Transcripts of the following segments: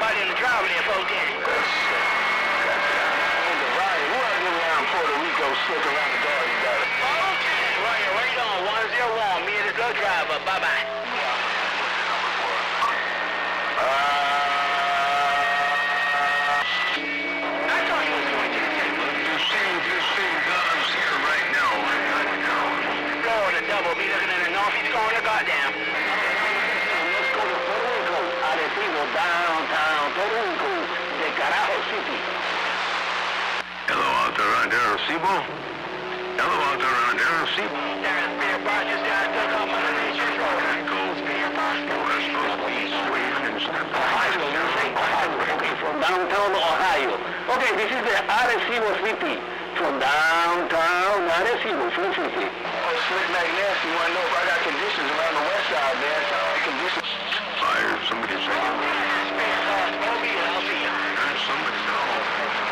out in the driver there, folks. Puerto Rico, stick around the door, you got it. Okay, right on, 101, me and this little driver, bye-bye. I thought you was going to the table. You're seeing guns here right now. Florida double, be looking in the northeast corner, goddamn. Let's go to Puerto Rico, Arecibo, downtown Puerto Rico, de Carajo City. Hello out there on Arecibo. Hello out there on Arecibo. There's Beer Rogers down to the Mother Nature's Road. Beer Rogers. We're supposed to be swaying and stepping. Ohio, you say Ohio. Okay, from downtown Ohio. Okay, this is the Arecibo City. From downtown Arecibo, Full City. Oh, Slick Mac Nasty, you want to know if I got conditions around the west side, man? Conditions. Fire, somebody say it. There's somebody now.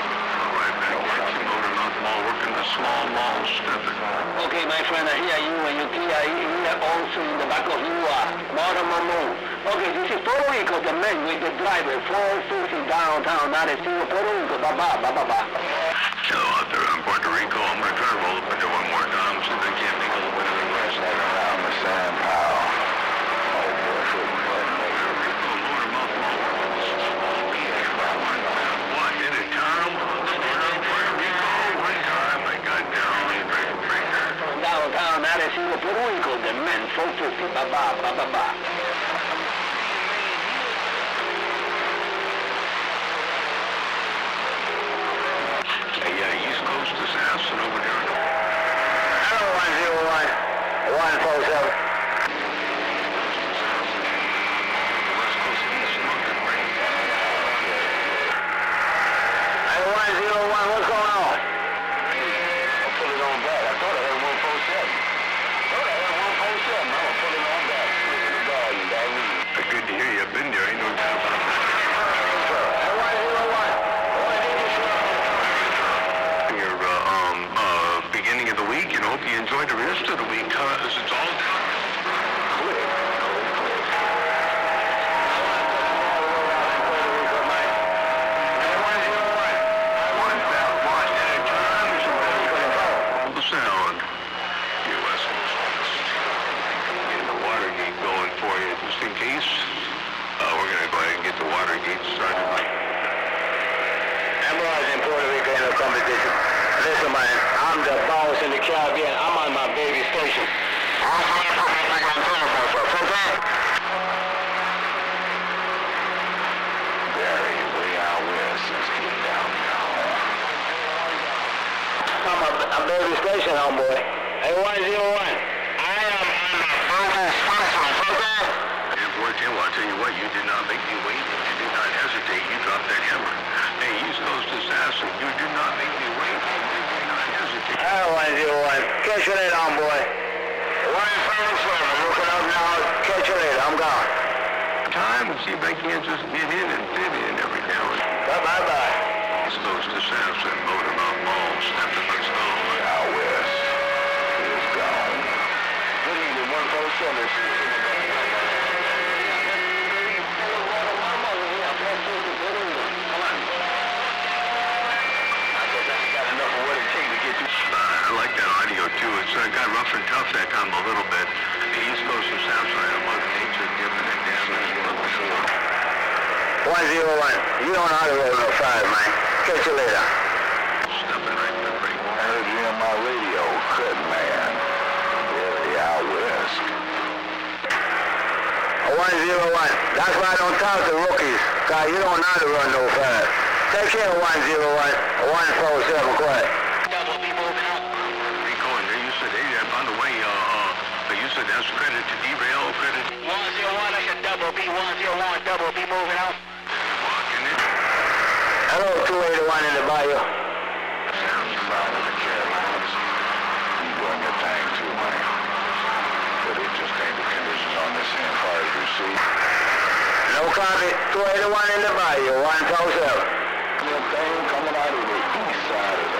Working the small mall stepping. Okay, my friend, I hear you and you hear also in the back of you Motor. Okay, this is Puerto Rico, the man with the driver, 450 downtown, Arecibo, Puerto Rico, ba-ba. Hello out there on Puerto Rico. I'm going to try to roll up into one more time so they can't make a little bit of the rest. Around the San Powell. What, in a town? Downtown Arecibo, Puerto Rico, the men, 450, ba-ba. Hey, East Coast assassin over there. Hello, 101, 147. West Coast East smoking, right? Hey, 101, what's going on? I'll put it on back. I thought I heard 147. I'm going to put it on back. Good to hear you. I've been there. Ain't no doubt about that. Your beginning of the week, and hope you enjoyed the rest of the week, because it's all down. In case, we're going to go ahead and get the Watergate started. Emeralds in Puerto Rico in a competition. Listen, man, I'm the boss in the Caribbean. I'm on my baby station. Barry, way out west is getting down now. I'm a baby station, homeboy. Hey, 101. I am on my baby station. I'll tell you what, you did not make me wait. You did not hesitate. You dropped that hammer. Hey, East Coast assassin, you did not make me wait. You did not hesitate. 101. Catch you later, homeboy. 147. Looking up now. Catch you later. I'm gone. Time and see if I can't just get in and fit in every now and then. Bye. East Coast assassin, Motor Mount Mall, stepping let's go. Out west is gone. Good evening, 147. I like that audio too. It's got rough and tough that time a little bit. The East Coast of South Side of Mother Nature giving it damage. 101. You don't know how to roll no 5, man. Catch you later. Stepping right in the break. I heard you on my radio. Good man. Really out west. 101. That's why I don't talk to rookies. Cause you don't know how to run no 5. Take care, 101. 147, quiet. Double B moving out. Rico, and you said, hey, by the way, you said that's credit to derail, credit. 101, I said double B, 101, double B moving out. Walking in. Hello, 281 in the bayou. Sounds fine in the Carolinas. You doing your thing too, man. But it just ain't the conditions on this end far as you see. No copy. 281 in the bayou, 147. Your thing coming out of the east side of the